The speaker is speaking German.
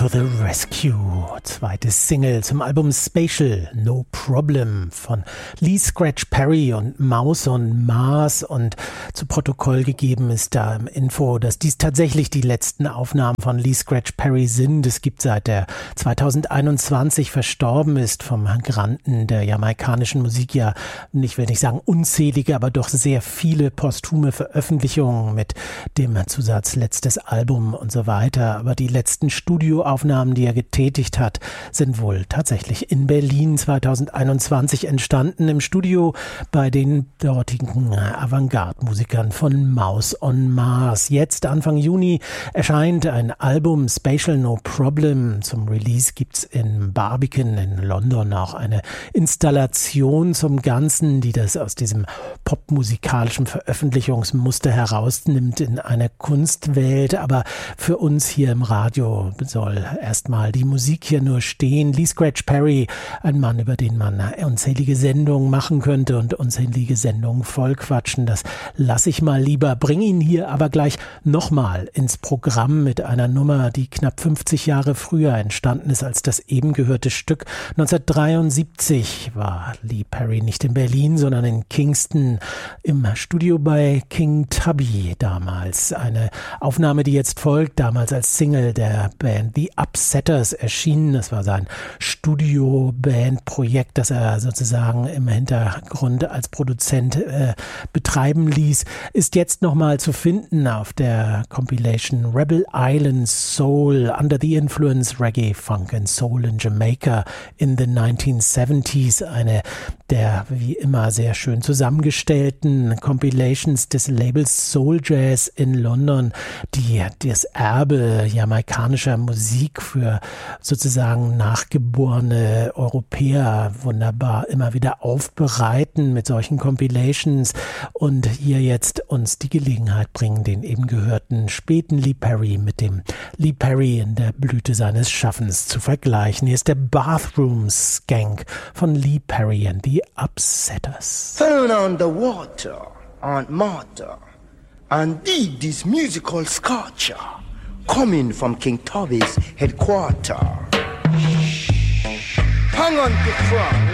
to the Rescue, zweites Single zum Album Spatial, No Problem von Lee Scratch Perry und Mouse on Mars, und zu Protokoll gegeben ist da im Info, dass dies tatsächlich die letzten Aufnahmen von Lee Scratch Perry sind. Es gibt, seit er 2021 verstorben ist, vom Granden der jamaikanischen Musik, ja, ich will nicht sagen unzählige, aber doch sehr viele posthume Veröffentlichungen mit dem Zusatz letztes Album und so weiter. Aber die letzten Studioaufnahmen, die er getätigt hat, sind wohl tatsächlich in Berlin 2021 entstanden, im Studio bei den dortigen Avantgarde-Musikern von Mouse on Mars. Jetzt, Anfang Juni, erscheint ein Album, Spatial No Problem. Zum Release gibt's in Barbican in London auch eine Installation zum Ganzen, die das aus diesem popmusikalischen Veröffentlichungsmuster herausnimmt in eine Kunstwelt. Aber für uns hier im Radio soll erstmal die Musik hier nur stehen. Lee Scratch Perry, ein Mann, über den man unzählige Sendungen machen könnte und unzählige Sendungen vollquatschen. Das lasse ich mal lieber. Bring ihn hier aber gleich nochmal ins Programm mit einer Nummer, die knapp 50 Jahre früher entstanden ist als das eben gehörte Stück. 1973 war Lee Perry nicht in Berlin, sondern in Kingston im Studio bei King Tubby damals. Eine Aufnahme, die jetzt folgt, damals als Single der Band The Upsetters erschienen. Das war sein Studio-Band-Projekt, das er sozusagen im Hintergrund als Produzent betreiben ließ, ist jetzt nochmal zu finden auf der Compilation Rebel Island Soul, Under the Influence Reggae, Funk and Soul in Jamaica in the 1970s. Eine der wie immer sehr schön zusammengestellten Compilations des Labels Soul Jazz in London, die das Erbe jamaikanischer Musik für sozusagen nachgeborene Europäer wunderbar immer wieder aufbereiten mit solchen Compilations und hier jetzt uns die Gelegenheit bringen, den eben gehörten späten Lee Perry mit dem Lee Perry in der Blüte seines Schaffens zu vergleichen. Hier ist der Bathroom Skank von Lee Perry and the Upsetters. Turn on the water, Aunt Martha, and dig this musical sculpture coming from King Tubby's headquarters. Hang on to front.